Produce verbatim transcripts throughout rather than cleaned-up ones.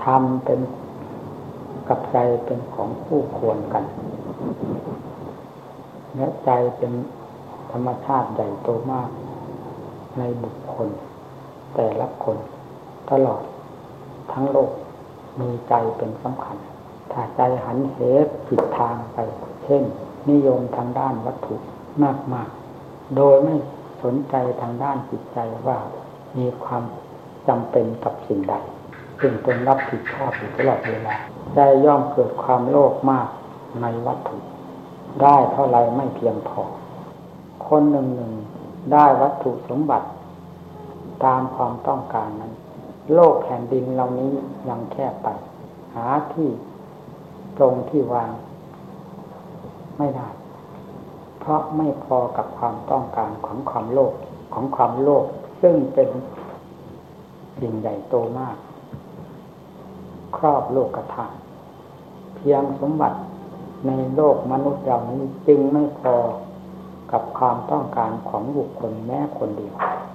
รเป็นกับใจเป็นของคู่ควรกันและใจเป็นธรรมชาติใหญ่โตมากในบุคคลแต่ละคนตลอดทั้งโลกมีใจเป็นสำคัญถ้าใจหันเหผิดทางไปเช่นนิยมทางด้านวัตถุมากๆโดยไม่สนใจทางด้านจิตใจว่ามีความจำเป็นกับสิ่งใดซึ่งตนรับผิดชอบอยู่ตลอดเวลาใจย่อมเกิดความโลภมากในวัตถุได้เท่าไรไม่เพียงพอคนหนึ่งหนึ่งได้วัตถุสมบัติตามความต้องการนั้นโลกแผ่นดินเหล่านี้ยังแคบไปหาที่ตรงที่วางไม่ได้เพราะไม่พอกับความต้องการของความโลภของความโลภซึ่งเป็นสิ่งใหญ่โตมากครอบโลกธาตุเพียงสมบัติในโลกมนุษย์เรานี้จึงไม่พอกับความต้องการของบุคคลแม้คนเดียว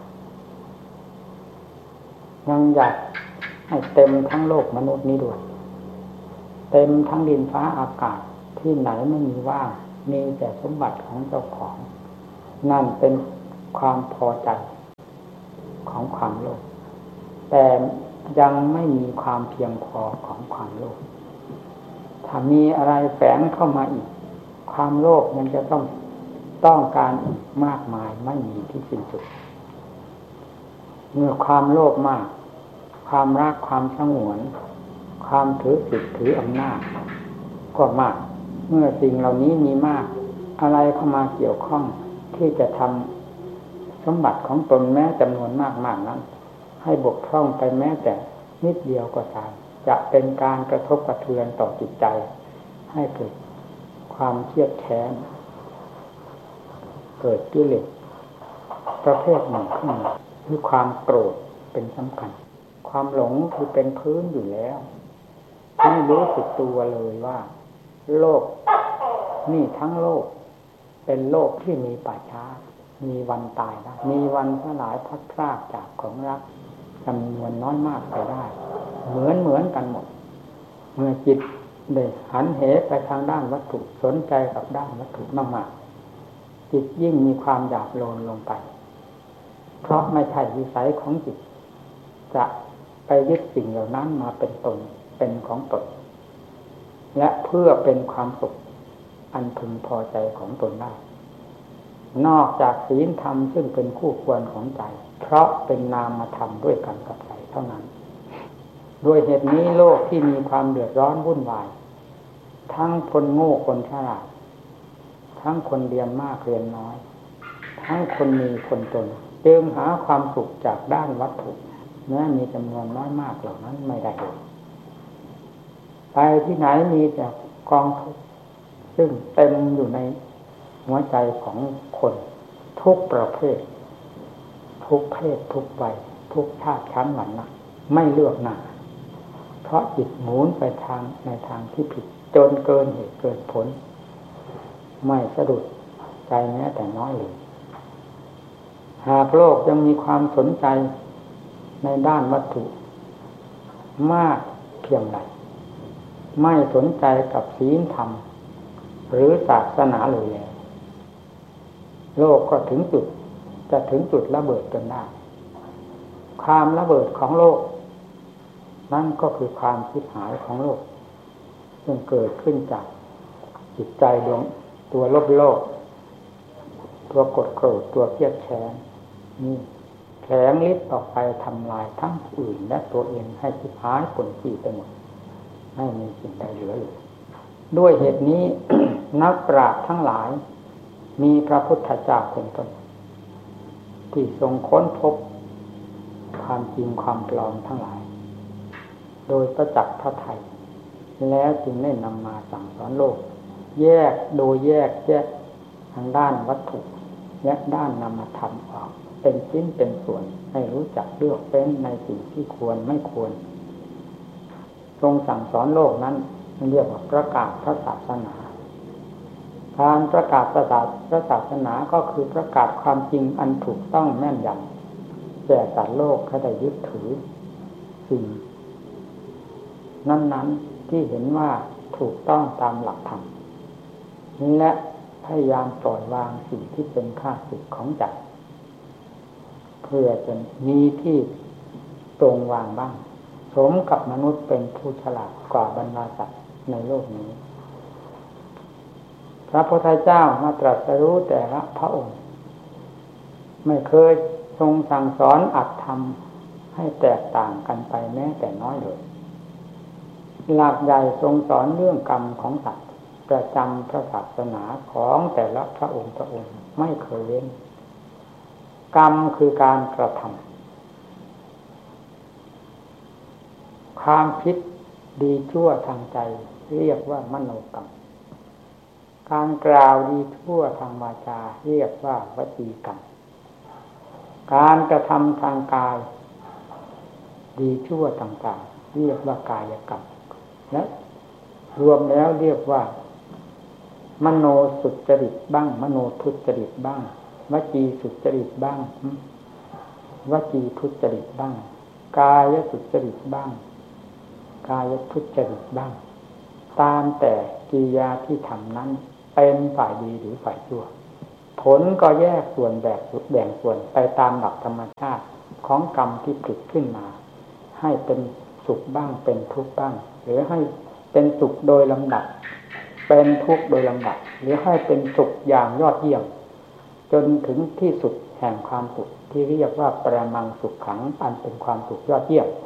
ยังอยากให้เต็มทั้งโลกมนุษย์นี้ด้วยเต็มทั้งดินฟ้าอากาศที่ไหนไม่มีว่างมีแต่สมบัติของเจ้าของนั่นเป็นความพอใจของความโลภแต่ยังไม่มีความเพียงพอของความโลภถ้ามีอะไรแฝงเข้ามาอีกความโลภยังจะต้องต้องการอีกมากมายไม่มีที่สิ้นสุดเมื่อความโลภมากความรักความสงวนความถือสิทธิถืออำนาจก็มากเมื่อสิ่งเหล่านี้มีมากอะไรเข้ามาเกี่ยวข้องที่จะทำสมบัติของตนแม้จำนวนมากๆนั้นให้บกพร่องไปแม้แต่นิดเดียวก็ตามจะเป็นการกระทบกระเทือนต่อจิตใจให้เกิดความเครียดแค้นเกิดกิเลสประเภทหนึ่งขึ้นมาคือความโกรธเป็นสำคัญความหลงคือเป็นพื้นอยู่แล้วไม่รู้สึกตัวเลยว่าโลกนี่ทั้งโลกเป็นโลกที่มีป่าช้ามีวันตายได้มีวันสลายพัดพรากจากของรักจำนวนน้อยมากไปได้เหมือนเหมือนกันหมดเมื่อจิตได้หันเหไปทางด้านวัตถุสนใจกับด้านวัตถุมากๆจิตยิ่งมีความหยาบโลนลงไปเพราะไม่ใช่วิสัยของจิตจะไปยึดสิ่งเหล่านั้นมาเป็นตนเป็นของตนและเพื่อเป็นความสุขอันพึงพอใจของตนได้นอกจากศีลธรรมซึ่งเป็นคู่ควรของใจเพราะเป็นนามธรรมด้วยกันกับใจเท่านั้นด้วยเหตุนี้โลกที่มีความเดือดร้อนวุ่นวายทั้งคนโง่คนฉลาดทั้งคนเรียนมากเรียนน้อยทั้งคนมีคนจนจึงหาความสุขจากด้านวัตถุแม้มีจำนวนน้อยมากเหล่านั้นไม่ได้เลยไปที่ไหนมีแต่กองทุกข์ซึ่งเต็มอยู่ในหัวใจของคนทุกประเภททุกเพศทุกวัยทุกชาติชั้นวรรณะไม่เลือกหน้าเพราะจิตหมุนไปทางในทางที่ผิดจนเกินเหตุเกินผลไม่สะดุดใจแม้แต่น้อยเลยหากโลกยังมีความสนใจในด้านวัตถุมากเพียงใดไม่สนใจกับศีลธรรมหรือศาสนาเลยแล้วโลกก็ถึงจุดจะถึงจุดระเบิดจนได้ความระเบิดของโลกนั่นก็คือความชิบหายของโลกซึ่งเกิดขึ้นจากจิตใจดวงตัวโลภโลภตัวกดโกรธตัวเครียดแค้นนี่แผลงฤทธิ์ออกไปทำลายทั้งอื่นและตัวเองให้ชิบหายผลที่ไปหมดไม่มีสิ่งใดเหลือเลยด้วยเหตุนี้ นักปราชญ์ทั้งหลายมีพระพุทธเจ้าเป็นต้นที่ทรงค้นพบความจริงความปลอมทั้งหลายโดยประจักษ์พระทัยแล้วจึงได้นำมาสั่งสอนโลกแยกโดยแยกแยกทางด้านวัตถุและด้านนามธรรมออกเป็นชิ้นเป็นส่วนให้รู้จักเลือกเป็นในสิ่งที่ควรไม่ควรทรงสั่งสอนโลกนั้นเรียกว่าประกาศพระศาสนาการประกาศพระศาสนาก็คือประกาศความจริงอันถูกต้องแม่นยำแก่สัตว์โลกให้ได้ยึดถือสิ่งนั้นๆที่เห็นว่าถูกต้องตามหลักธรรมและพยายามปล่อยวางสิ่งที่เป็นข้าศึกของใจเพื่อจะมีที่ตรงวางบ้างสมกับมนุษย์เป็นผู้ฉลาดกว่าบรรดาสัตว์ในโลกนี้พระพุทธเจ้ามาตรัสรู้แต่ละพระองค์ไม่เคยทรงสั่งสอนอัตธรรมให้แตกต่างกันไปแม้แต่น้อยเลยหลักใหญ่ทรงสอนเรื่องกรรมของสัตว์ประจำพระศาสนาของแต่ละพระองค์พระองค์ไม่เคยเว้นกรรมคือการกระทำความคิดดีชั่วทางใจเรียกว่ามโนกรรมการกล่าวดีชั่วทางวาจาเรียกว่าวจีกรรมการกระทำทางกายดีชั่วต่างๆเรียกว่ากายกรรมและรวมแล้วเรียกว่ามโนสุจริตบ้างมโนทุจริตบ้างวจีสุจริตบ้างวจีทุจริตบ้างกายสุจริตบ้างกายทุจริตบ้างตามแต่กิริยาที่ทำนั้นเป็นฝ่ายดีหรือฝ่ายชั่วผลก็แยกส่วนแบ่งแบ่งส่วนไปตามหลักธรรมชาติของกรรมที่ผลิตขึ้นมาให้เป็นสุขบ้างเป็นทุกข์บ้างหรือให้เป็นสุขโดยลำดับเป็นทุกข์โดยลำดับหรือให้เป็นสุขอย่างยอดเยี่ยมจนถึงที่สุดแห่งความสุขที่เรียกว่าปรมังสุขขังอันเป็นความสุขยอดเยี่ยม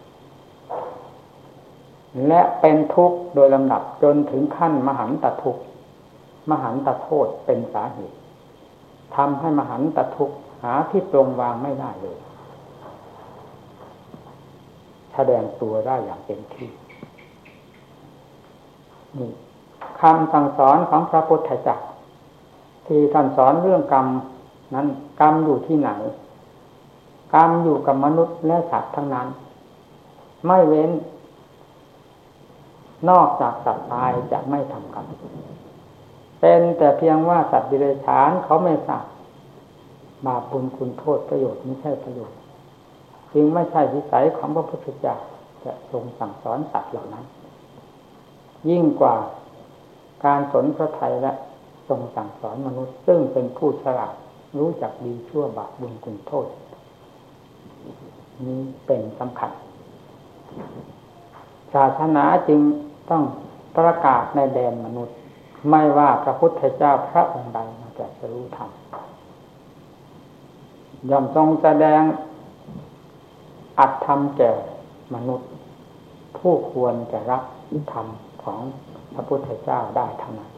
และเป็นทุกข์โดยลำดับจนถึงขั้นมหันตทุกข์มหันตโทษเป็นสาเหตุทำให้มหันตทุกข์หาที่ปรงวางไม่ได้เลยแสดงตัวได้อย่างเต็มที่นี่คำสั่งสอนของพระพุทธเจ้าที่ท่านสอนเรื่องกรรมนั้นกรรมอยู่ที่ไหนกรรมอยู่กับมนุษย์และสัตว์ทั้งนั้นไม่เว้นนอกจากสัตว์ตายจะไม่ทำกรรมเป็นแต่เพียงว่าสัตว์ดิเรกชันเขาไม่ทราบบาปบุญคุณโทษประโยชน์ไม่ใช่ประโยชน์จึงไม่ใช่วิสัยของพระพุทธเจ้าจะทรงสั่งสอนสัตว์เหล่านั้นยิ่งกว่าการสนพระทัยและทรงสั่งสอนมนุษย์ซึ่งเป็นผู้ฉลาดรู้จักดีชั่วบาปบุญคุณโทษนี้เป็นสำคัญศาสนาจึงต้องประกาศในแดนมนุษย์ไม่ว่าพระพุทธเจ้าพระองค์ใดมาตรัสรู้ธรรมย่อมทรงแสดงอัตธรรมแก่มนุษย์ผู้ควรจะรับธรรมของพระพุทธเจ้าได้เท่านั้น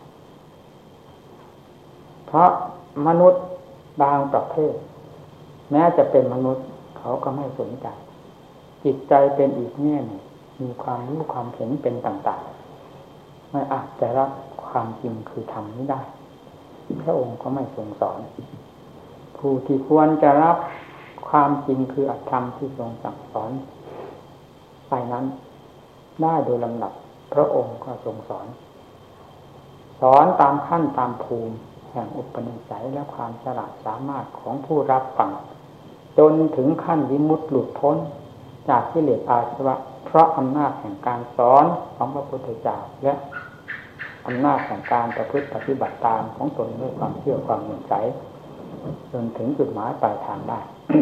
เพราะมนุษย์บางประเภทแม้จะเป็นมนุษย์เขาก็ไม่สนใจจิตใจเป็นอีกแง่หนึ่งมีความรู้ความเห็นเป็นต่างๆไม่อาจจะรับความจริงคือธรรมนี้ได้พระองค์ก็ไม่ทรงสอนผู้ที่ควรจะรับความจริงคืออัตธรรมที่ทรงสั่งสอนไปนั้นได้โดยลำดับพระองค์ก็ทรงสอนสอนตามขั้นตามภูมิแห่งอุปนิสัยและความฉลาดสามารถของผู้รับฟังจนถึงขั้นวิมุตติหลุดพ้นจากกิเลสอาสวะเพราะอำนาจแห่งการสอนของพระพุทธเจ้าและอำนาจแห่งการประพฤติปฏิบัติตามของตนด้วยความเชื่อความเลื่อมใสจนถึงจุดหมายปลายทางได้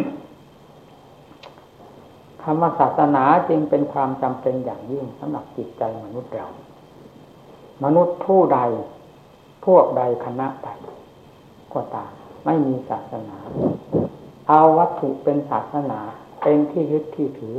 คำว่าศาสนาจึงเป็นความจำเป็นอย่างยิ่งสำหรับจิตใจมนุษย์เรามนุษย์ผู้ใดพวกใดคณะใดก็ตามไม่มีศาสนาเอาวัตถุเป็นศาสนาเป็นที่ยึดที่ถือ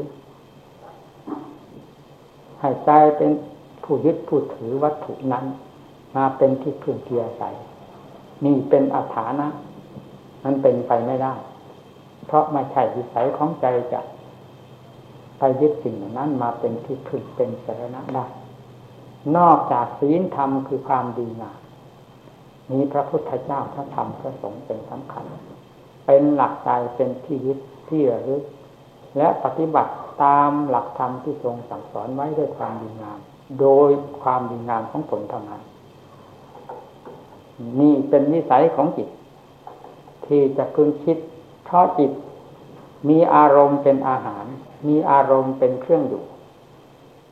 ให้ใจเป็นผู้ยึดผู้ถือวัตถุนั้นมาเป็นที่พึ่งที่อาศัยนี่เป็นอาถรรพ์มันเป็นไปไม่ได้เพราะไม่ใช่วิสัยของใจจะไปยึดสิ่งนั้นมาเป็นที่พึ่งเป็นสรณะได้นอกจากศีลธรรมคือความดีงามมีพระพุทธเจ้าพระธรรมพระสงฆ์เป็นสำคัญเป็นหลักใจเป็นที่ยึดที่ระลึกและปฏิบัติตามหลักธรรมที่ทรงสั่งสอนไว้ด้วยความดีงามโดยความดีงามของตนเท่านั้นนี่เป็นนิสัยของจิตที่จะพึงคิดเพราะจิตมีอารมณ์เป็นอาหารมีอารมณ์เป็นเครื่องอยู่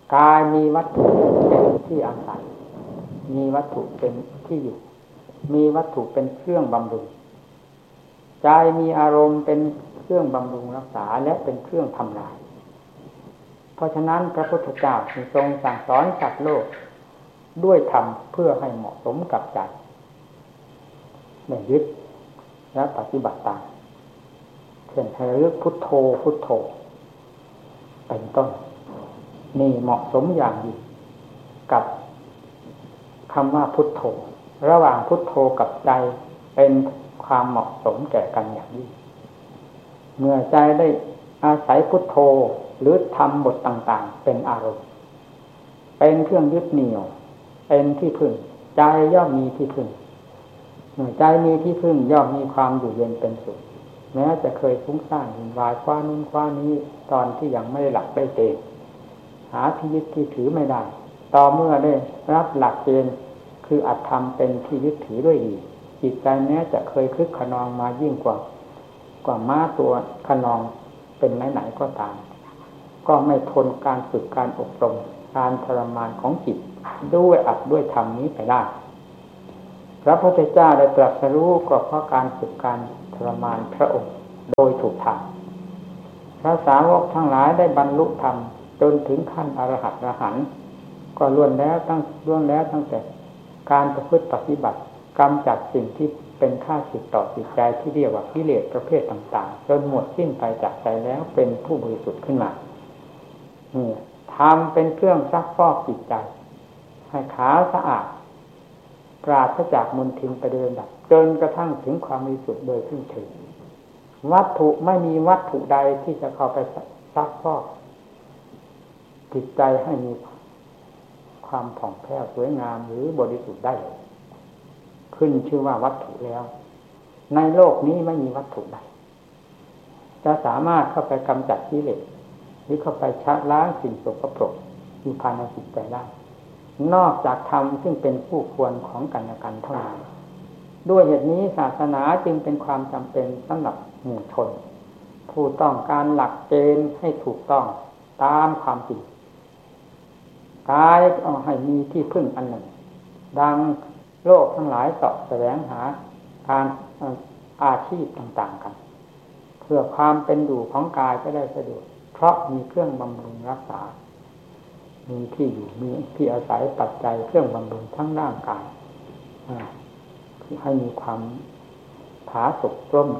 กายมีวัตถุเป็นที่อาศัยมีวัตถุเป็นที่อยู่มีวัตถุเป็นเครื่องบำรุงใจมีอารมณ์เป็นเครื่องบำรุงรักษาและเป็นเครื่องทำลายเพราะฉะนั้นพระพุทธเจ้าทรงสั่งสอนสัตว์โลกด้วยธรรมเพื่อให้เหมาะสมกับใจไม่ยึดและปฏิบัติตามเช่นให้ระลึกพุทโธพุทโธเป็นต้นนี่เหมาะสมอย่างยิ่งกับคำว่าพุทโธระหว่างพุทโธกับใจเป็นความเหมาะสมแก่กันอย่างยิ่งเมื่อใจได้อาศัยพุทโธหรือทำบทต่างๆเป็นอารมณ์เป็นเครื่องยึดเหนี่ยวเป็นที่พึ่งใจย่อมมีที่พึ่งเมื่อใจมีที่พึ่งย่อมมีความอยู่เย็นเป็นสุขแม้จะเคยฟุ้งซ่านวุ่นวายคว้านู้นคว้านี้ตอนที่ยังไม่ได้หลักได้เกณฑ์หาที่ยึดที่ถือไม่ได้ต่อเมื่อได้รับหลักเกณฑ์คืออัตธรรมเป็นที่ยึดถือด้วยดีจิตใจแม้จะเคยคลึกขนองมายิ่งกว่ากว่าม้าตัวขนองเป็นไหนๆก็ตามก็ไม่ทนการฝึกการอบรมการทรมานของจิตด้วยอัดด้วยธรรมนี้ไปได้พระพุทธเจ้าได้ตรัสรู้ก็เพราะการฝึกการทรมานพระองค์โดยถูกทางพระสาวกทั้งหลายได้บรรลุธรรมจนถึงขั้นอรหัตอรหันต์ก็ล้วนแล้วตั้งล้วนแล้วตั้งแต่การประพฤติปฏิบัติกำจัดสิ่งที่เป็นข้าศึกต่อจิตใจที่เรียกว่ากิเลสประเภทต่างๆจนหมดสิ้นไปจากใจแล้วเป็นผู้บริสุทธิ์ขึ้นมานี่ทำเป็นเครื่องซักฟอกจิตใจให้ขาวสะอาดปราศจากมลทินไปโดยลำดับจนกระทั่งถึงความบริสุทธิ์โดยสิ้นเชิงวัตถุไม่มีวัตถุใดที่จะเข้าไปซักฟอกจิตใจให้มีความผ่องแผ้วสวยงามหรือบริสุทธิ์ได้ขึ้นชื่อว่าวัตถุแล้วในโลกนี้ไม่มีวัตถุใดจะสามารถเข้าไปกำจัดกิเลสหรือเข้าไปชะล้างสิ่งสกปรกที่ภายในจิตใจได้นอกจากธรรมซึ่งเป็นผู้ควรของกันและกันเท่านั้นด้วยเหตุนี้ศาสนาจึงเป็นความจำเป็นสำหรับหมู่ชนผู้ต้องการหลักเกณฑ์ให้ถูกต้องตามความจริงกายเอาให้มีที่พึ่งอันหนึ่งดังโลกทั้งหลายเสาะแสวงหาการอาชีพต่างๆกันเพื่อความเป็นอยู่ของกายจะได้สะดวกเพราะมีเครื่องบำรุงรักษามีที่อยู่มีที่อาศัยปัจจัยเครื่องบำรุงทั้งร่างกายให้มีความผาสุกร่ม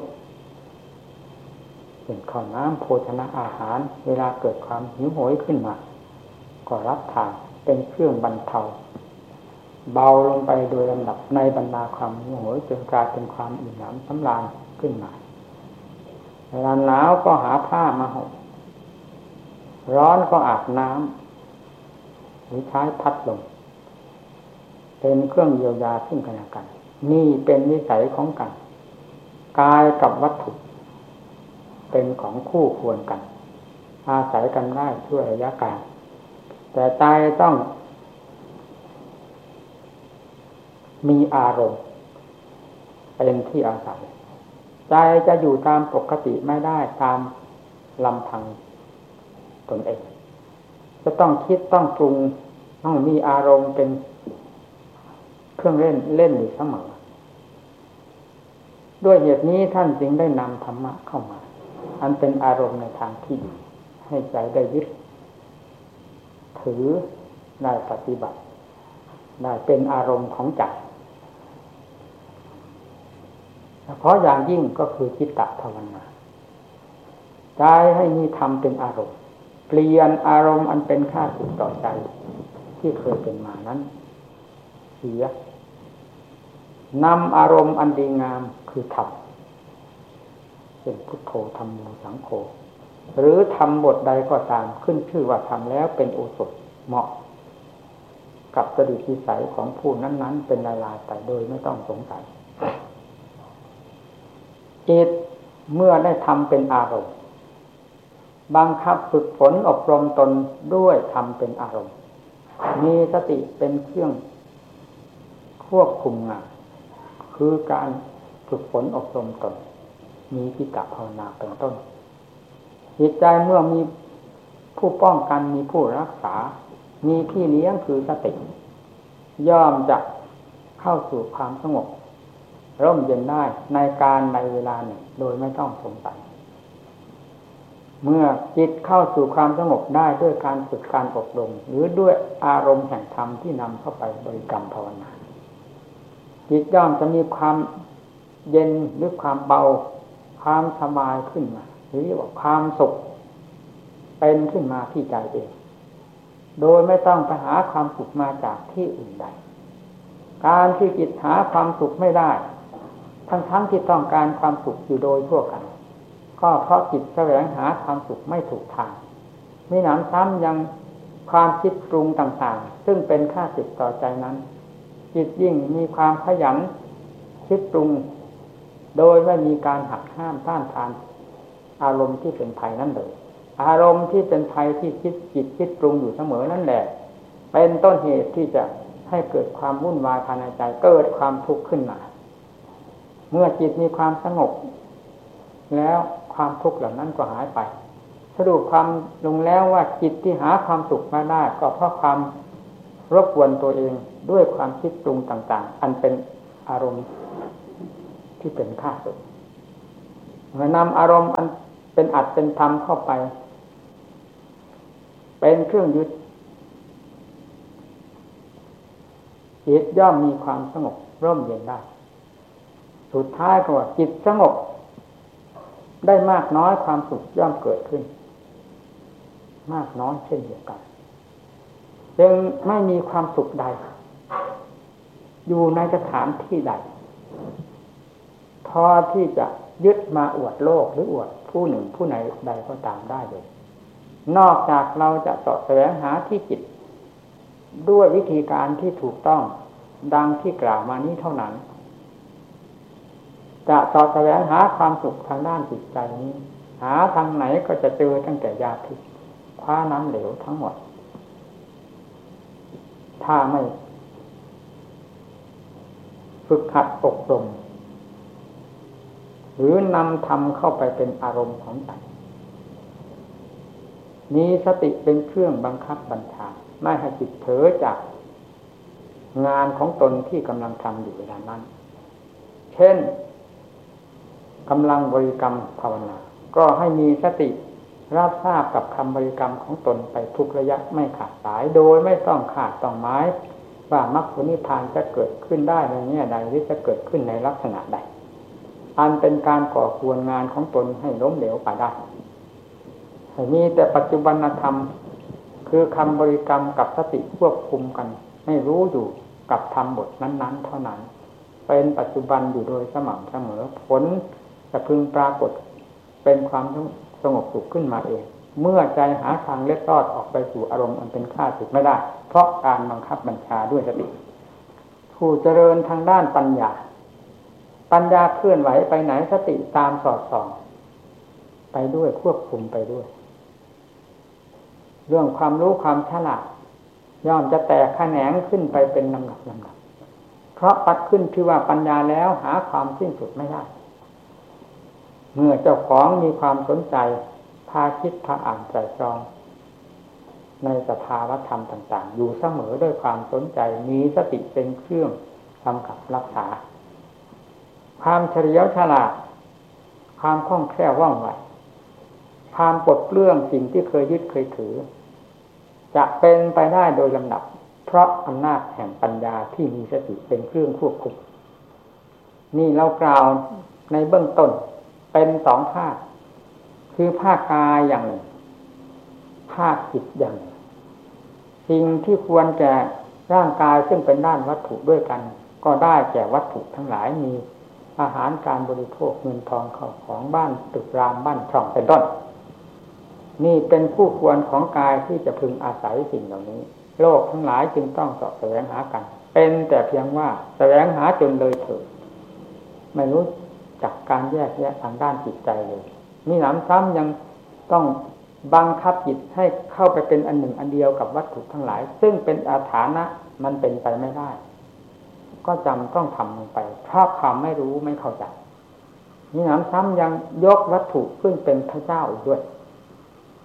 เป็นข้าวน้ำโภชนะอาหารเวลาเกิดความหิวโหยขึ้นมาก็รับทานเป็นเครื่องบรรเทาเบาลงไปโดยลำดับในบรรดาความหิวโหยจนกลายเป็นความอิ่มหนำสำราญขึ้นมาเวลาหนาวก็หาผ้ามาห่มร้อนก็อาบน้ำหรือใช้พัดลมเป็นเครื่องเยียวยาซึ่งกันและกันนี่เป็นนิสัยของกันกายกับวัตถุเป็นของคู่ควรกันอาศัยกันได้ช่วยระยะการแต่ใจต้องมีอารมณ์เป็นที่อาศัยใจจะอยู่ตามปกติไม่ได้ตามลำพังตนเองจะต้องคิดต้องปรุงต้องมีอารมณ์เป็นเครื่องเล่นเล่นอยู่เสมอด้วยเหตุนี้ท่านจึงได้นำธรรมะเข้ามาอันเป็นอารมณ์ในทางที่ดีให้ใจได้ยึดถือได้ปฏิบัติได้เป็นอารมณ์ของใจเพราะอย่างยิ่งก็คือจิตตภาวนาใจให้มีธรรมเป็นอารมณ์เปลี่ยนอารมณ์อันเป็นข้าศึกต่อใจที่เคยเป็นมานั้นเสียนำอารมณ์อันดีงามคือธรรมเป็นพุทโธธัมโมสังโฆหรือทำบทใดก็ตามขึ้นชื่อว่าทำแล้วเป็นโอสถเหมาะกับจริตนิสัยของผู้นั้นๆเป็นลายๆไปโดยไม่ต้องสงสัยจิตเมื่อได้ทำเป็นอารมณ์บังคับฝึกฝนอบรมตนด้วยทำเป็นอารมณ์มีสติเป็นเครื่องควบคุมงานคือการฝึกฝนอบรมตนมีจิตตภาวนาเป็นต้นจิตใจเมื่อมีผู้ป้องกันมีผู้รักษามีพี่เลี้ยงคือสติย่อมจะเข้าสู่ความสงบร่มเย็นได้ในการในเวลาหนึ่งโดยไม่ต้องสงสัยเมื่อจิตเข้าสู่ความสงบได้ด้วยการฝึกการอบรมหรือด้วยอารมณ์แห่งธรรมที่นำเข้าไปบริกรรมภาวนาจิตย่อมจะมีความเย็นหรือความเบาความสบายขึ้นมาหรือเรียกว่าความสุขเป็นขึ้นมาที่ใจเองโดยไม่ต้องไปหาความสุขมาจากที่อื่นใดการที่จิตหาความสุขไม่ได้ทั้งทั้งที่ต้องการความสุขอยู่โดยทั่วกันก็เพราะจิตแสวงหาความสุขไม่ถูกทางมีหนำซ้ำยังความคิดปรุงต่างๆซึ่งเป็นข้าศึกต่อใจนั้นจิตยิ่งมีความขยันคิดปรุงโดยไม่มีการหักห้ามต้านทานอารมณ์ที่เป็นภัยนั่นเลยอารมณ์ที่เป็นภัยที่คิดจิตคิดปรุงอยู่เสมอนั่นแหละเป็นต้นเหตุที่จะให้เกิดความวุ่นวายภายในใจเกิดความทุกข์ขึ้นมาเมื่อจิตมีความสงบแล้วความทุกข์เหล่านั้นก็หายไปสรุปความลงแล้วว่าจิตที่หาความสุขมาได้ก็เพราะความรบกวนตัวเองด้วยความคิดปรุงต่างๆอันเป็นอารมณ์ที่เป็นข้าศึกเมื่อนำอารมณ์อันเป็นอัตเป็นธรรมเข้าไปเป็นเครื่องยึดจิตย่อมมีความสงบร่มเย็นได้สุดท้ายก็ว่าจิตสงบได้มากน้อยความสุขย่อมเกิดขึ้นมากน้อยเช่นเดียวกันจึงไม่มีความสุขใดอยู่ในสถานที่ใดพอที่จะยึดมาอวดโลกหรืออวดผู้หนึ่งผู้ไหนใดก็ตามได้เลยนอกจากเราจะเสาะแสวงหาที่จิตด้วยวิธีการที่ถูกต้องดังที่กล่าวมานี้เท่านั้นจะเสาะแสวงหาความสุขทางด้านจิตใจนี้หาทางไหนก็จะเจอตั้งแต่ยาพิษคว้าน้ำเหลวทั้งหมดถ้าไม่ฝึกหัดอบรมหรือนำธรรมเข้าไปเป็นอารมณ์ของใจมีสติเป็นเครื่องบังคับบัญชาไม่ให้จิตเผลอจากงานของตนที่กำลังทำอยู่เวลานั้นเช่นกำลังบริกรรมภาวนาก็ให้มีสติรับทราบกับคำบริกรรมของตนไปทุกระยะไม่ขาดสายโดยไม่ต้องขาดต้องหมายว่ามรรคผลนิพพานจะเกิดขึ้นได้ในแง่ใดหรือจะเกิดขึ้นในลักษณะใดอันเป็นการก่อควรงานของตนให้ล้มเหลวไปได้ให้มีแต่ปัจจุบันธรรมคือคำบริกรรมกับสติควบคุมกันให้รู้อยู่กับธรรมบทนั้นๆเท่านั้นเป็นปัจจุบันอยู่โดยสม่ำเสมอผลจะพึงปรากฏเป็นความสงบสุขขึ้นมาเองเมื่อใจหาทางเล็ดลอดออกไปสู่อารมณ์อันเป็นข้าศึกไม่ได้เพราะการบังคับบัญชาด้วยสติผู้เจริญทางด้านปัญญาปัญญาเคลื่อนไหวไปไหนสติตามสอดส่องไปด้วยควบคุมไปด้วยเรื่องความรู้ความฉลาดย่อมจะแตกแขนงขึ้นไปเป็นลำดับลำดับเพราะปัดขึ้นที่ว่าปัญญาแล้วหาความสิ้นสุดไม่ได้เมื่อเจ้าของมีความสนใจพาคิดพาอ่านใจตรองในสภาวธรรมต่างๆอยู่เสมอด้วยความสนใจมีสติเป็นเครื่องกำกับรักษาความเฉลียวฉลาดความคล่องแคล่วว่องไวความปลดเปลื้องสิ่งที่เคยยึดเคยถือจะเป็นไปได้โดยลำดับเพราะอำนาจแห่งปัญญาที่มีสติเป็นเครื่องควบคุมนี่เรากล่าวในเบื้องต้นเป็นสองภาคคือภาคกายอย่างหนึ่งภาคจิตอย่างหนึ่งสิ่งที่ควรแก่ร่างกายซึ่งเป็นด้านวัตถุด้วยกันก็ได้แก่วัตถุทั้งหลายมีอาหารการบริโภคเงินทองเข้าของบ้านตึกรามบ้านช่องเป็นต้นนี่เป็นผู้ควรของกายที่จะพึงอาศัยสิ่งเหล่านี้โลกทั้งหลายจึงต้องเสาะแสวงหากันเป็นแต่เพียงว่าแสวงหาจนเลยเถิดไม่รู้จักการแยกแยะทางด้านจิตใจเลยมีหนำซ้ำยังต้องบังคับจิตให้เข้าไปเป็นอันหนึ่งอันเดียวกับวัตถุทั้งหลายซึ่งเป็นอาถรรพ์มันเป็นไปไม่ได้ก็จำต้องทำลงไปเพราะความไม่รู้ไม่เข้าใจมีหนำซ้ำยังยกวัตถุซึ่งเป็นพระเจ้าอีกด้วย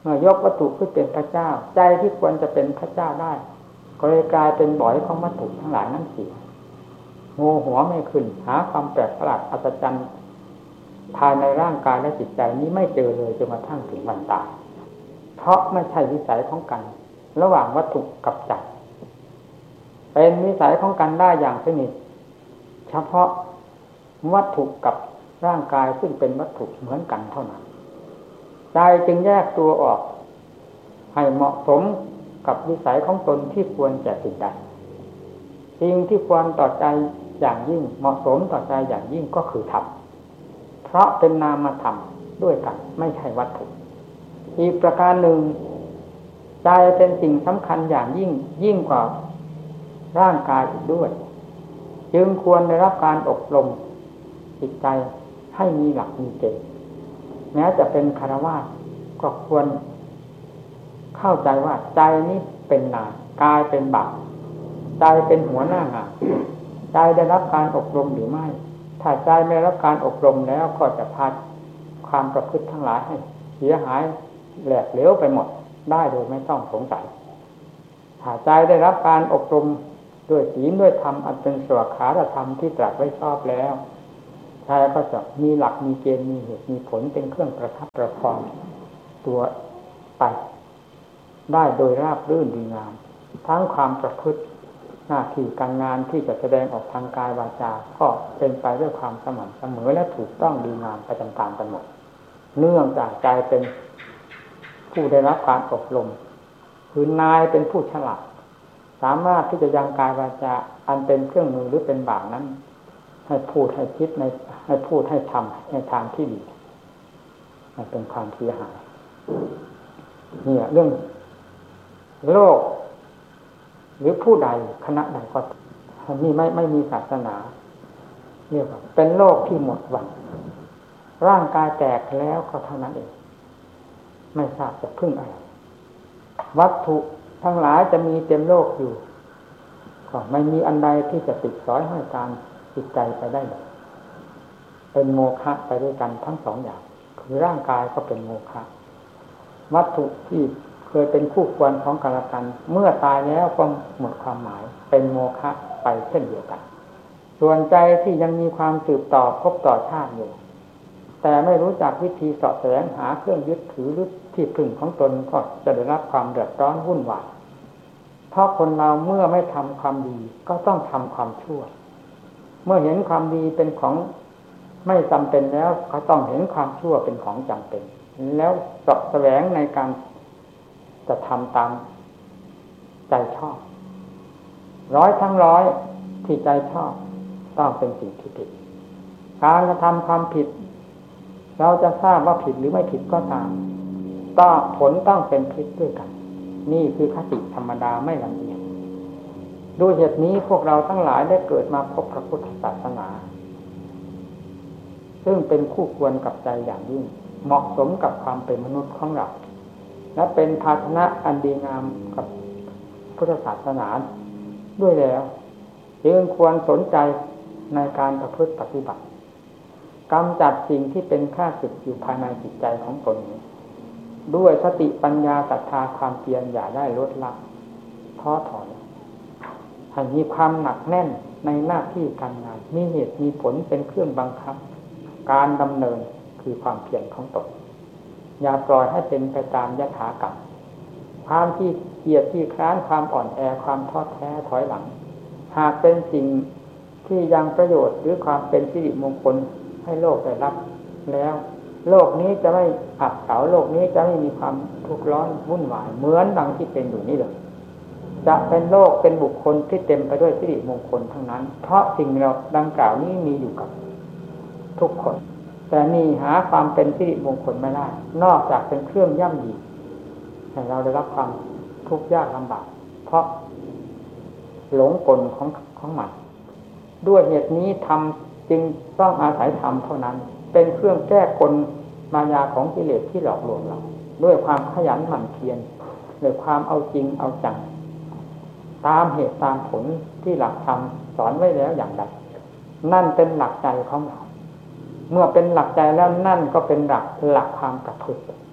เมื่อยกวัตถุขึ้นเป็นพระเจ้าใจที่ควรจะเป็นพระเจ้าได้ก็เลยกลายเป็นบ่อยของวัตถุทั้งหลายนั้นเสียงูหัวไม่ขึ้นหาความแปลกประหลาดอัศจรรย์ภายในร่างกายและจิตใจนี้ไม่เจอเลยจนกระทั่งถึงวันตายเพราะไม่ใช่วิสัยของกันระหว่างวัตถุกับใจเป็นวิสัยของกันได้อย่างสนิทเฉพาะวัตถุกับร่างกายซึ่งเป็นวัตถุเหมือนกันเท่านั้นใจจึงแยกตัวออกให้เหมาะสมกับวิสัยของตนที่ควรแก่สิ่งใดสิ่งที่ควรต่อใจอย่างยิ่งเหมาะสมต่อใจอย่างยิ่งก็คือธรรมเพราะเป็นนามธรรมด้วยกันไม่ใช่วัตถุอีกประการหนึ่งใจเป็นสิ่งสำคัญอย่างยิ่งยิ่งกว่าร่างกายอีกด้วยจึงควรได้รับการอบรมจิตใจให้มีหลักมีเกณฑ์แม้จะเป็นคฤหัสถ์ก็ควรเข้าใจว่าใจนี้เป็นนายกายเป็นบ่าวใจเป็นหัวหน้างานใจได้รับการอบรมหรือไม่ถ้าใจไม่ได้รับการอบรมแล้วก็จะพาความประพฤติทั้งหลายให้เสียหายแหลกเหลวไปหมดได้โดยไม่ต้องสงสัยถ้าใจได้รับการอบรมด้วยศีลด้วยธรรมอันเป็นสวขาธรรมที่ตรัสไว้ชอบแล้วใจก็จะมีหลักมีเกณฑ์มีเหตุมีผลเป็นเครื่องประทับประคองตัวไปได้โดยราบรื่นดีงามทั้งความประพฤติหน้าที่การงานที่จะแสดงออกทางกายวาจาก็เป็นไปด้วยความสม่ำเสมอและถูกต้องดีงามไปตามๆกันหมดเนื่องจากใจเป็นผู้ได้รับการอบรมคือนายเป็นผู้ฉลาดสามารถที่จะยังกายวาจาอันเป็นเครื่องมือหรือเป็นบาปนั้นให้พูดให้คิดในให้พูดให้ทำในทางที่ดีมันเป็นความเสียหายเนี่ยเรื่องโลกหรือผู้ใดคณะใดก็นี่ไม่ไม่มีศาสนาเรียกว่าเป็นโลกที่หมดหวังร่างกายแตกแล้วก็เท่านั้นเองไม่ทราบจะพึ่งอะไรวัตถุทั้งหลายจะมีเต็มโลกอยู่ก็ไม่มีอันใดที่จะติดสอยห้อยตามจิตใจไปได้เลยเป็นโมฆะไปด้วยกันทั้งสองอย่างคือร่างกายก็เป็นโมฆะวัตถุที่เคยเป็นคู่ควรของกันและกันเมื่อตายแล้วก็หมดความหมายเป็นโมฆะไปเช่นเดียวกันส่วนใจที่ยังมีความสืบต่อพบต่อชาติอยู่แต่ไม่รู้จักวิธีเสาะแสวงหาเครื่องยึดถือหรือที่พึ่งของตนก็จะได้รับความเดือดร้อนวุ่นวายเพราะคนเราเมื่อไม่ทำความดีก็ต้องทำความชั่วเมื่อเห็นความดีเป็นของไม่จำเป็นแล้วก็ต้องเห็นความชั่วเป็นของจำเป็นแล้วเสาะแสวงในการจะทำตามใจชอบร้อยทั้งร้อยที่ใจชอบต้องเป็นสิ่งที่ผิดการกระทำความผิดเราจะทราบว่าผิดหรือไม่ผิดก็ตามต้องผลต้องเป็นพิษด้วยกันนี่คือคติธรรมดาไม่ลำเอียงด้วยเหตุนี้พวกเราทั้งหลายได้เกิดมาพบพระพุทธศาสนาซึ่งเป็นคู่ควรกับใจอย่างยิ่งเหมาะสมกับความเป็นมนุษย์ของเราและเป็นภาชนะอันดีงามกับพุทธศาสนาด้วยแล้วจึงควรสนใจในการประพฤติปฏิบัติกำจัดสิ่งที่เป็นข้าศึกอยู่ภายในจิตใจของตนด้วยสติปัญญาศรัทธาความเพียรอย่าได้ลดละท้อถอยให้มีความหนักแน่นในหน้าที่การงานมีเหตุมีผลเป็นเครื่องบังคับการดำเนินคือความเพียรของตนอย่าปล่อยให้เป็นไปตามยถากรรมความที่เกียจที่คร้านความอ่อนแอความท้อแท้ถอยหลังหากเป็นสิ่งที่ยังประโยชน์หรือความเป็นสิริมงคลให้โลกได้รับแล้วโลกนี้จะไม่อับเฉาโลกนี้จะไม่มีความทุกข์ร้อนวุ่นวายเหมือนดังที่เป็นอยู่นี้เลยจะเป็นโลกเป็นบุคคลที่เต็มไปด้วยสิริมงคลทั้งนั้นเพราะสิ่งเราดังกล่าวนี้มีอยู่กับทุกคนแต่นี่หาความเป็นสิริมงคลไม่ได้นอกจากเป็นเครื่องย่ำยีให้เราได้รับความทุกข์ยากลำบากเพราะหลงกลของของมันด้วยเหตุนี้ทำจึงต้องอาศัยธรรมเท่านั้นเป็นเครื่องแก้กลมายาของกิเลสที่หลอกลวงเราด้วยความขยันหมั่นเพียรด้วยความเอาจริงเอาจังตามเหตุตามผลที่หลักธรรมสอนไว้แล้วอย่างใดนั่นเป็นหลักใจของเราเมื่อเป็นหลักใจแล้วนั่นก็เป็นหลักหลักความประพฤติ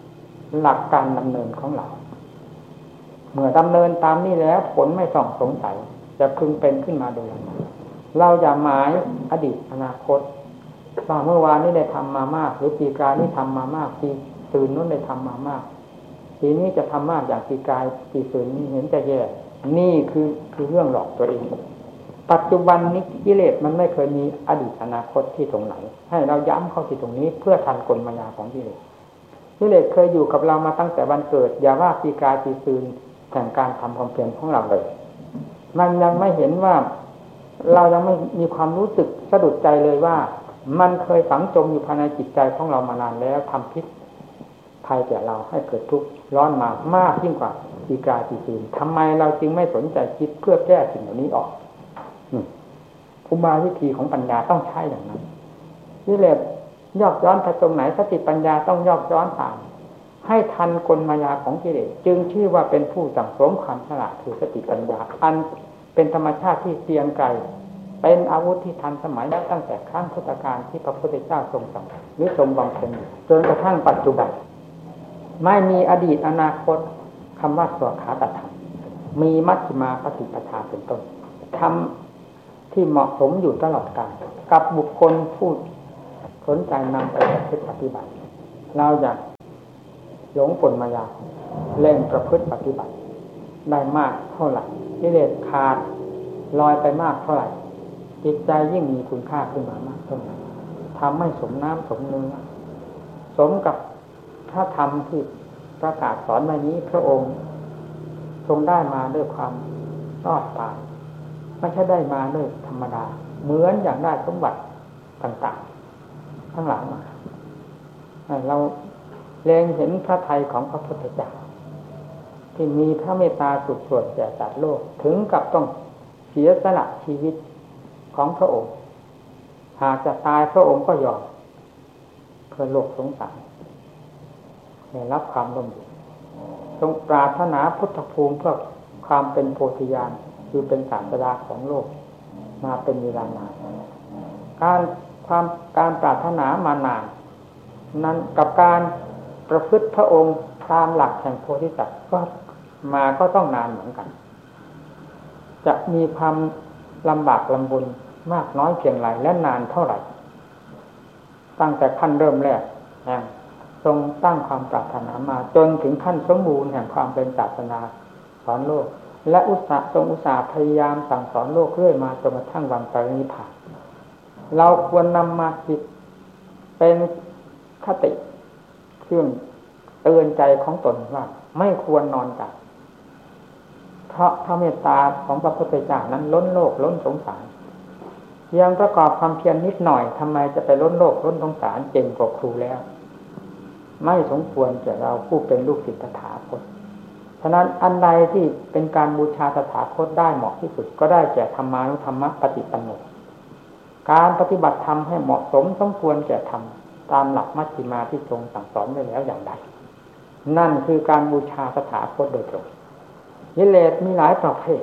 หลักการดำเนินของเราเมื่อดำเนินตามนี้แล้วผลไม่ต้องสงสัยจะพึงเป็นขึ้นมาโดยลำดับเราอย่าหมายอดีตอนาคตว่าเมื่อวานนี้ได้ทำมามากหรือปีกายนี้ทำมามากปีตื่นนู้นได้ทำมามากปีนี้จะทำมากอย่างปีกายปีตื่นนี้เห็นจะแย่นี่คือคือเรื่องหลอกตัวเองปัจจุบันนี้กิเลสมันไม่เคยมีอดีตอนาคตที่ตรงไหนให้เราย้ำเข้าที่ตรงนี้เพื่อทันกลมายาของกิเลสกิเลสเคยอยู่กับเรามาตั้งแต่วันเกิดอย่าว่าปีกายปีตื่นแห่งการทำความเพียรของเราเลยมันยังไม่เห็นว่าเรายังไม่มีความรู้สึกสะดุดใจเลยว่ามันเคยฝังจมอยู่ภายในจิตใจของเรามานานแล้วทำพิษภัยแก่เราให้เกิดทุกข์ร้อนมามากยิ่งกว่าปีกายปีตื่นทำไมเราจึงไม่สนใจคิดเพื่อแก้สิ่งเหล่านี้ออกอุบายวิธีของปัญญาต้องใช้อย่างนั้นกิเลสยอกย้อนไปตรงไหนสติปัญญาต้องยอกย้อนตามให้ทันกลมายาของกิเลสจึงชื่อว่าเป็นผู้สั่งสมความฉลาดคือสติปัญญาอันเป็นธรรมชาติที่เกรียงไกรเป็นอาวุธที่ทันสมัยแล้วตั้งแต่ครั้งพุทธกาลที่พระพุทธเจ้าทรงสั่งหรือทรงบำเพ็ญจนกระทั่งปัจจุบันไม่มีอดีตอนาคตคำว่าสวขาตธรรมมีมัชฌิมาปฏิปทาเป็นต้นทำที่เหมาะสมอยู่ตลอดกาลกับบุคคลผู้สนใจนำไปปฏิบัติเราอยากหลงกลมายาเล่นประพฤติปฏิบัติได้มากเท่าไหร่กิเลสขาดลอยไปมากเท่าไหร่จิตใจยิ่งมีคุณค่าขึ้นมามากเท่านั้นทำให้สมน้ำสมเนื้อสมกับพระธรรมที่ประกาศสอนมานี้พระองค์ทรงได้มาด้วยความรอดตายไม่ใช่ได้มาด้วยธรรมดาเหมือนอย่างได้สมบัติต่างๆทั้งหลายมาเราเล็งเห็นพระทัยของพระพุทธเจ้าที่มีพระเมตตาสุดส่วนแก่สัตว์โลกถึงกับต้องเสียสละชีวิตของพระองค์หากจะตายพระองค์ก็ยอมเพื่อโลกสงสารให้รับความร่มเย็นทรงปรารถนาพุทธภูมิเพื่อความเป็นโพธิญาณคือเป็นศาสดาของโลกมาเป็นเวลานานการความการปรารถนามานานนั้นกับการประพฤติพระองค์ตามหลักแห่งโพธิสัตว์ก็มาก็ต้องนานเหมือนกันจะมีความลำบากลำบนมากน้อยเพียงไรและนานเท่าไหร่ตั้งแต่ขั้นเริ่มแรกแห่งทรงตั้งความปรารถนามาจนถึงขั้นสมบูรณ์แห่งความเป็นศาสนาสอนโลกและอุตสาห์ทรงอุตสาห์พยายามสั่งสอนโลกเรื่อยมาจนกระทั่งวันปรินิพพานเราควรนำมาคิดเป็นคติเครื่องเตือนใจของตนว่าไม่ควรนอนใจเพราะพระเมตตาของพระพุทธเจ้านั้นล้นโลกล้นสงสารยังประกอบความเพียรนิดหน่อยทำไมจะไปล้นโลกล้นสงสารเก่งกว่าครูแล้วไม่สมควรแก่เราผู้เป็นลูกศิษย์ตถาคตฉะนั้นอันใดที่เป็นการบูชาตถาคตได้เหมาะที่สุดก็ได้แก่ธรรมานุธรรมปฏิปันโนการปฏิบัติธรรมให้เหมาะสมสมควรแก่ธรรมตามหลักมัชฌิมาที่ทรงสั่งสอนไว้แล้วอย่างใดนั่นคือการบูชาตถาคตโดยตรงกิเลสมีหลายประเภท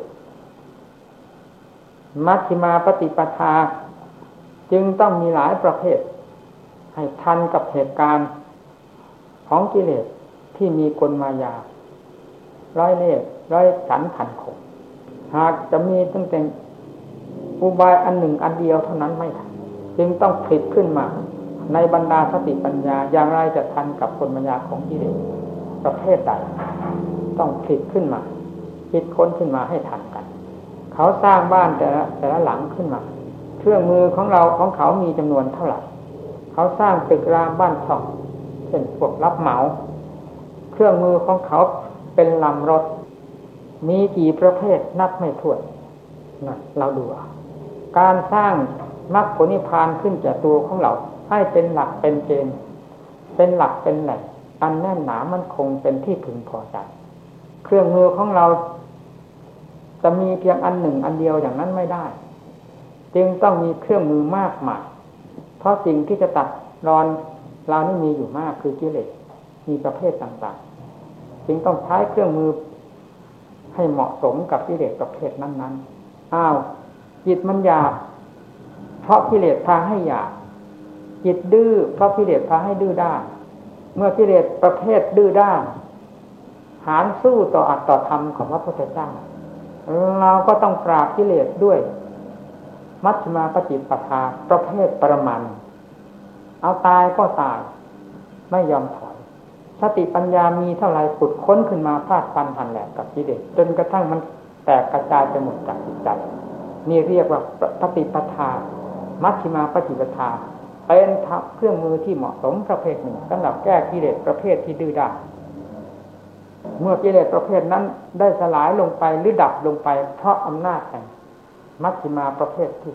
มัชฌิมาปฏิปทาจึงต้องมีหลายประเภทให้ทันกับเหตุการณ์ของกิเลสที่มีกลมายาร้อยเล่ห์ร้อยสันพันคมหากจะมีตั้งแต่อุบายอันหนึ่งอันเดียวเท่านั้นไม่ทันจึงต้องผลิตขึ้นมาในบรรดาสติปัญญาอย่างไรจะทันกับกลมายาของกิเลสประเภทใดต้องผลิตขึ้นมาคิดค้นขึ้นมาให้ทันกันเขาสร้างบ้านแต่ละแต่ละหลังขึ้นมาเครื่องมือของเราของเขามีจำนวนเท่าไหร่เขาสร้างตึกรามบ้านช่องเช่นพวกรับเหมาเครื่องมือของเขาเป็นลำรถมีกี่ประเภทนับไม่ถ้วนนะเราดูการสร้างมรรคผลนิพพานขึ้นแก่ตัวของเราให้เป็นหลักเป็นเกณฑ์เป็นหลักเป็นแหล่งอันแน่นหนามั่นคงเป็นที่พึงพอใจเครื่องมือของเราจะมีเพียงอันหนึ่งอันเดียวอย่างนั้นไม่ได้จึงต้องมีเครื่องมือมากมายเพราะสิ่งที่จะตัดรอนเรานี่มีอยู่มากคือกิเลสมีประเภทต่างๆจึงต้องใช้เครื่องมือให้เหมาะสมกับกิเลสประเภทนั้นๆอ้าวจิตมันหยาบเพราะกิเลสพาให้หยาบจิตดื้อเพราะกิเลสพาให้ดื้อด้านเมื่อกิเลสประเภทดื้อด้านหารสู้ต่ออัตต่อธรรมของพระพุทธเจ้าเราก็ต้องปราบกิเลสด้วยมัชฌิมาปฏิปทาประเภทปรมัตถ์เอาตายก็ตายไม่ยอมถอยสติปัญญามีเท่าไรขุดค้นขึ้นมาฟาดฟันหันแหลกกับกิเลสจนกระทั่งมันแตกกระจายไปหมดจากจิตใจนี่เรียกว่าปฏิปทามัชฌิมาปฏิปทาเป็นเครื่องมือที่เหมาะสมประเภทหนึ่งสำหรับแก้กิเลสประเภทที่ดื้อด้านเมื่อกิเลสประเภทนั้นได้สลายลงไปหรือดับลงไปเพราะอำนาจแห่งมัชฌิมาประเภทที่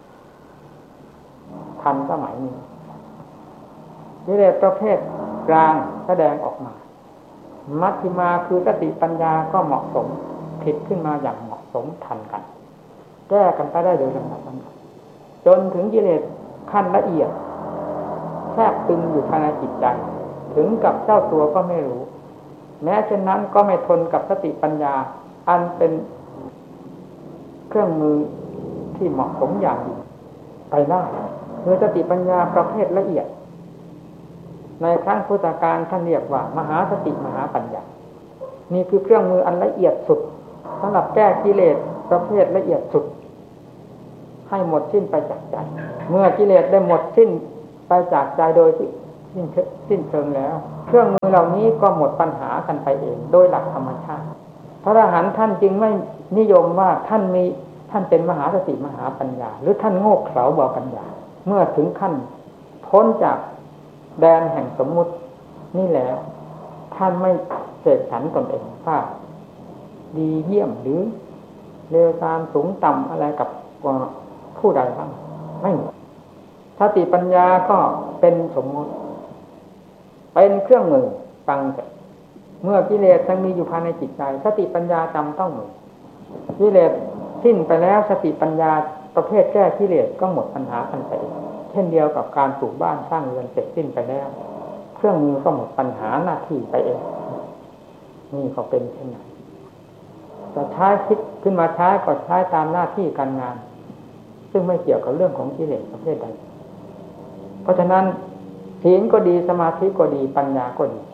ทันสมัยนี้กิเลสประเภทกลางแสดงออกมามัชฌิมาคือสติปัญญาก็เหมาะสมผิดขึ้นมาอย่างเหมาะสมทันกันแก้กันไปได้โดยลำดับจนถึงกิเลสขั้นละเอียดแทรกตึงอยู่ภายในจิตใจถึงกับเจ้าตัวก็ไม่รู้แม้เช่นนั้นก็ไม่ทนกับสติปัญญาอันเป็นเครื่องมือที่เหมาะสมอย่างยิ่งไปได้คือสติปัญญาประเภทละเอียดในครั้งพุทธกาลท่านเรียกว่ามหาสติมหาปัญญานี่คือเครื่องมืออันละเอียดสุดสำหรับแก้กิเลสประเภทละเอียดสุดให้หมดสิ้นไปจากใจเมื่อกิเลสได้หมดสิ้นไปจากใจโดยสิ้นสิ้นเชิงแล้วเครื่องมือเหล่านี้ก็หมดปัญหากันไปเองโดยหลักธรรมชาติพระอรหันต์ท่านจึงไม่นิยมว่าท่านมีท่านเป็นมหาสติมหาปัญญาหรือท่านโง่เขลาบ่ปัญญาเมื่อถึงขั้นพ้นจากแดนแห่งสมมุตินี่แล้วท่านไม่เสกสรรตนเองว่าดีเยี่ยมหรือเลวทรามสูงต่ำอะไรกับผู้ใดบ้างไม่สติปัญญาก็เป็นสมมุติเป็นเครื่องมือฟังแต่เมื่อกิเลสยังมีอยู่ภายในจิตใจสติปัญญาจำต้องมีกิเลสสิ้นไปแล้วสติปัญญาประเภทแก้กิเลสก็หมดปัญหากันไปเช่นเดียวกับการปลูกบ้านสร้างเรือนเสร็จสิ้นไปแล้วเครื่องมือก็หมดปัญหาหน้าที่ไปเองนี่ก็เป็นเช่นนั้นจะใช้คิดขึ้นมาใช้ก็ใช้ตามหน้าที่การงานซึ่งไม่เกี่ยวกับเรื่องของกิเลสประเภทใดเพราะฉะนั้นศีลก็ดีสมาธิก็ดีปัญญาก็ดี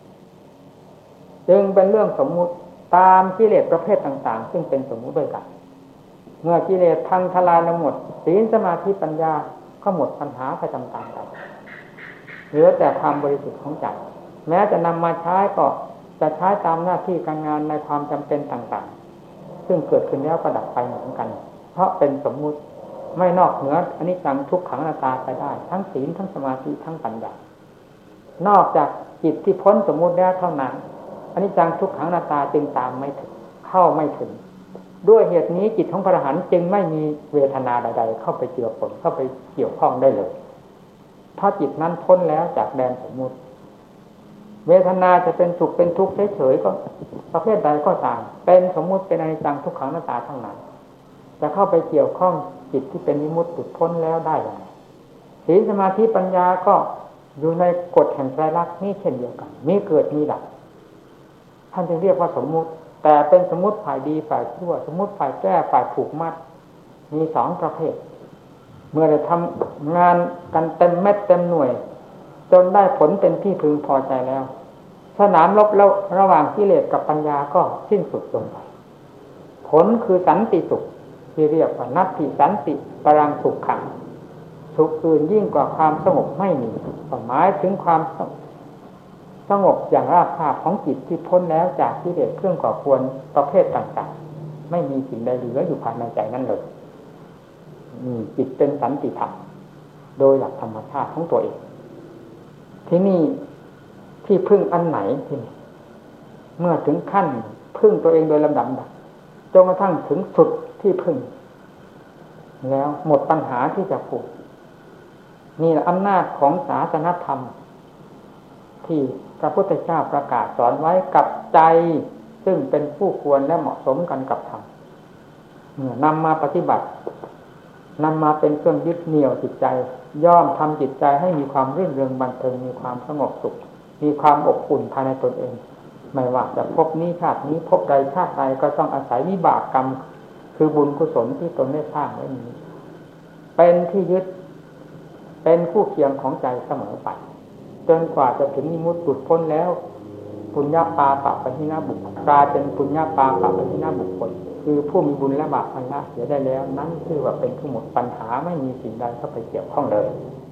จึงเป็นเรื่องสมมุติตามกิเลสประเภทต่างๆซึ่งเป็นสมมุติด้วยกันเมื่อกิเลสพังทลายลงหมดศีลสมาธิปัญญาก็หมดปัญหาไปตามๆกันเหลือแต่ความบริสุทธิ์ของใจแม้จะนำมาใช้ก็จะใช้ตามหน้าที่การงานในความจำเป็นต่างๆซึ่งเกิดขึ้นแล้วก็ดับไปเหมือนกันเพราะเป็นสมมุติไม่นอกเหนืออนิจจังทุกขังอนัตตาไปได้ทั้งศีลทั้งสมาธิทั้งปัญญานอกจากจิตที่พ้นสมมุติแล้วเท่านั้นอนิจจังทุกขังอนัตตาจึงตามไม่ถึงเข้าไม่ถึงด้วยเหตุนี้จิตของพระอรหันต์จึงไม่มีเวทนาใดๆเข้าไปเจือปนเข้าไปเกี่ยวข้องได้เลยเพราะจิตนั้นพ้นแล้วจากแดนสมมุติเวทนาจะเป็นสุขเป็นทุกข์เฉยๆก็ประเภทใดก็ตามเป็นสมมุติเป็นอนิจจังทุกขังอนัตตาทั้งนั้นจะเข้าไปเกี่ยวข้องจิตที่เป็นวิมุตติหลุดพ้นแล้วได้อย่างไรศีลสมาธิปัญญาก็อยู่ในกฎแห่งไตรลักษณ์นี้เช่นเดียวกันมีเกิดมีดับท่านจึงเรียกว่าสมมุติแต่เป็นสมมุติฝ่ายดีฝ่ายชั่วสมมุติฝ่ายแก้ฝ่ายผูกมัดมีสองประเภทเมื่อได้ทำงานกันเต็มเม็ดเต็มหน่วยจนได้ผลเป็นที่พึงพอใจแล้วสนามรบแล้วระหว่างกิเลสกับปัญญาก็สิ้นสุดลงไปผลคือสันติสุขที่เรียกว่านัตถิสันติปรังสุขขังสุขอื่นยิ่งกว่าความสงบไม่มีหมายถึงความสงบอย่างราบคาบของจิตที่พ้นแล้วจากกิเลสเครื่องก่อควรประเภทต่างๆไม่มีสิ่งใดเหลืออยู่ภายในใจนั่นเลยจิตเป็นสันติธรรมโดยหลักธรรมชาติของตัวเองที่นี่ที่พึ่งอันไหนที่นี่เมื่อถึงขั้นพึ่งตัวเองโดยลำดับจนกระทั่งถึงสุดที่พึ่งแล้วหมดปัญหาที่จะผูกนี่แหละอำนาจของศาสนธรรมที่พระพุทธเจ้าประกาศสอนไว้กับใจซึ่งเป็นผู้ควรและเหมาะสมกันกับธรรมเมื่อนำมาปฏิบัตินำมาเป็นเครื่องยึดเหนี่ยวจิตใจย่อมทำจิตใจให้มีความรื่นเริงบันเทิงมีความสงบสุขมีความอบอุ่นภายในตนเองไม่ว่าจะพบนี้ชาตินี้พบใดชาติใดก็ต้องอาศัยวิบากกรรมคือบุญกุศลที่ตนได้สร้างไว้นี้เป็นที่ยึดเป็นคู่เคียงของใจเสมอไปจนกว่าจะถึงนิมุตติหลุดพ้นแล้วปุญญาปาปะปะทินาบุคคลกลายเป็นปุญญาปาปะปะทินาบุคคลคือผู้มีบุญและบาปอันละเสียได้แล้วนั้นคือว่าเป็นผู้หมดปัญหาไม่มีสิ่งใดเข้าไปเกี่ยวข้องเลย